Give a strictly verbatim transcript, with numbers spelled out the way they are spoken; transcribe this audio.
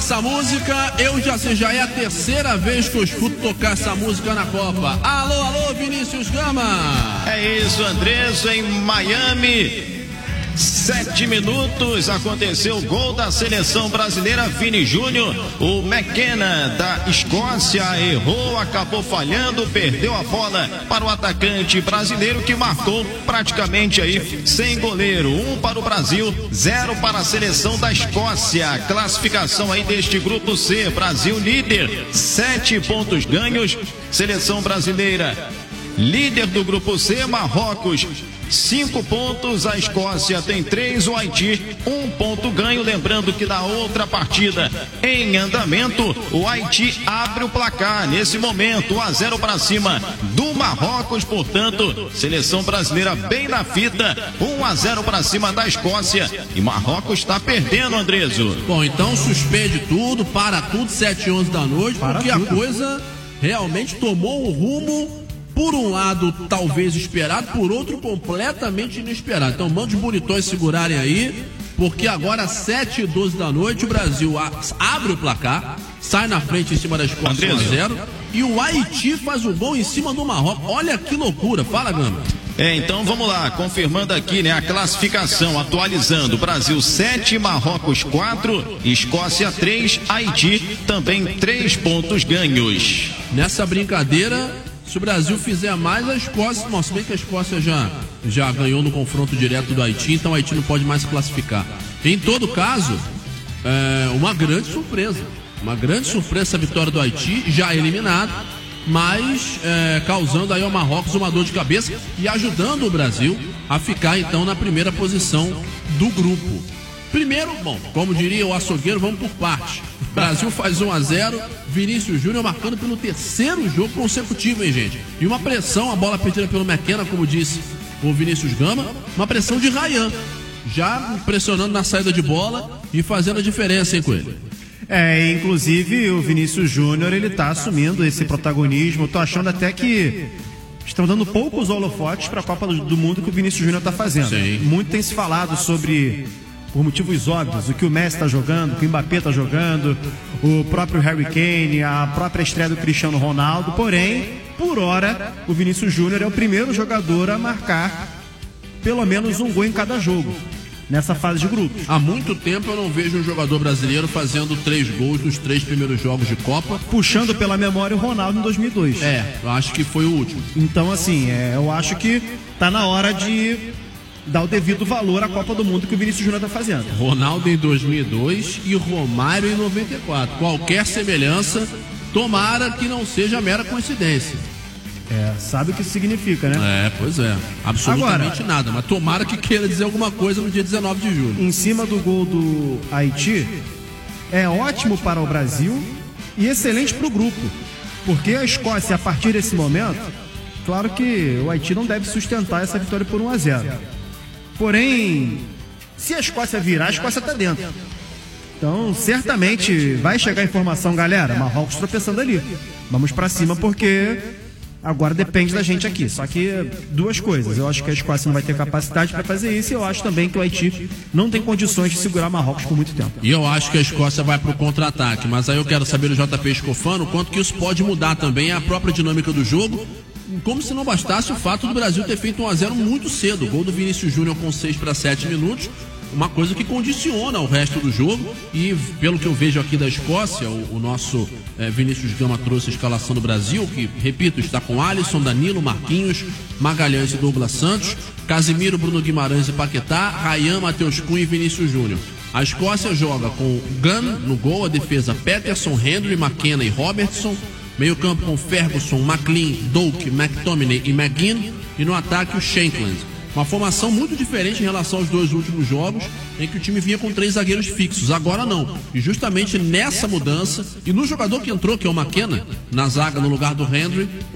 essa música, eu já sei, já é a terceira vez que eu escuto tocar essa música na Copa. Alô, alô, Vinícius Gama. É isso, Andresso, em Miami. Sete minutos, aconteceu o gol da seleção brasileira. Vini Júnior, o McKenna da Escócia errou, acabou falhando, perdeu a bola para o atacante brasileiro, que marcou praticamente aí sem goleiro. Um para o Brasil, zero para a seleção da Escócia. Classificação aí deste grupo C, Brasil líder, sete pontos ganhos. Seleção brasileira líder do grupo C, Marrocos cinco pontos, a Escócia tem três, o Haiti um ponto ganho. Lembrando que na outra partida em andamento, o Haiti abre o placar nesse momento, um a zero para cima do Marrocos. Portanto, seleção brasileira bem na fita, um a zero para cima da Escócia, e Marrocos está perdendo, Andreso. Bom, então suspende tudo, para tudo, sete e onze da noite, para porque tudo. A coisa realmente tomou um rumo, por um lado talvez esperado, por outro completamente inesperado. Então manda os bonitões segurarem aí, porque agora sete e doze da noite o Brasil abre o placar, sai na frente em cima da Escócia um a zero, e o Haiti faz o gol em cima do Marrocos. Olha que loucura, fala, Gama. É, então vamos lá, confirmando aqui, né, a classificação, atualizando: Brasil sete, Marrocos quatro, Escócia três, Haiti também três pontos ganhos. Nessa brincadeira, se o Brasil fizer mais, a Escócia, bom, se bem que a Escócia já, já ganhou no confronto direto do Haiti, então o Haiti não pode mais se classificar. Em todo caso, é uma grande surpresa, uma grande surpresa essa vitória do Haiti, já eliminado, mas é, causando aí ao Marrocos uma dor de cabeça e ajudando o Brasil a ficar então na primeira posição do grupo. Primeiro, bom, como diria o açougueiro, vamos por parte. Brasil faz um a zero, Vinícius Júnior marcando pelo terceiro jogo consecutivo, hein, gente? E uma pressão, a bola perdida pelo McKenna, como disse o Vinícius Gama, uma pressão de Ryan, já pressionando na saída de bola e fazendo a diferença, hein, Coelho? É, inclusive o Vinícius Júnior, ele tá assumindo esse protagonismo. Eu tô achando até que estão dando poucos holofotes para a Copa do Mundo que o Vinícius Júnior tá fazendo. Sim. Muito tem se falado sobre, por motivos óbvios, o que o Messi está jogando, o que o Mbappé está jogando, o próprio Harry Kane, a própria estreia do Cristiano Ronaldo. Porém, por hora, o Vinícius Júnior é o primeiro jogador a marcar pelo menos um gol em cada jogo nessa fase de grupos. Há muito tempo eu não vejo um jogador brasileiro fazendo três gols nos três primeiros jogos de Copa. Puxando pela memória o Ronaldo em dois mil e dois. É, eu acho que foi o último. Então, assim, é, eu acho que tá na hora de dar o devido valor à Copa do Mundo que o Vinícius Júnior está fazendo. Ronaldo em dois mil e dois e Romário em noventa e quatro. Qualquer semelhança, tomara que não seja mera coincidência. É, sabe o que isso significa, né? É, pois é. Absolutamente Agora, nada, mas tomara que queira dizer alguma coisa no dia dezenove de julho. Em cima do gol do Haiti, é ótimo para o Brasil e excelente para o grupo, porque a Escócia, a partir desse momento, claro que o Haiti não deve sustentar essa vitória por um a zero. Porém, se a Escócia virar, a Escócia está dentro. Então, certamente vai chegar a informação, galera, Marrocos tropeçando ali. Vamos para cima, porque agora depende da gente aqui. Só que duas coisas: eu acho que a Escócia não vai ter capacidade para fazer isso, e eu acho também que o Haiti não tem condições de segurar Marrocos por muito tempo. E eu acho que a Escócia vai para o contra-ataque, mas aí eu quero saber do J P Escofano o quanto que isso pode mudar também a própria dinâmica do jogo. Como se não bastasse o fato do Brasil ter feito um a zero muito cedo. O gol do Vinícius Júnior com seis para sete minutos, uma coisa que condiciona o resto do jogo. E pelo que eu vejo aqui da Escócia, o, o nosso é, Vinícius Gama trouxe a escalação do Brasil, que, repito, está com Alisson, Danilo, Marquinhos, Magalhães e Douglas Santos, Casimiro, Bruno Guimarães e Paquetá, Ryan, Matheus Cunha e Vinícius Júnior. A Escócia joga com Gunn no gol, a defesa Peterson, Henry, McKenna e Robertson, meio campo com Ferguson, McLean, Doak, McTominay e McGinn, e no ataque o Shankland. Uma formação muito diferente em relação aos dois últimos jogos, em que o time vinha com três zagueiros fixos. Agora não. E justamente nessa mudança, e no jogador que entrou, que é o McKenna, na zaga no lugar do Henry,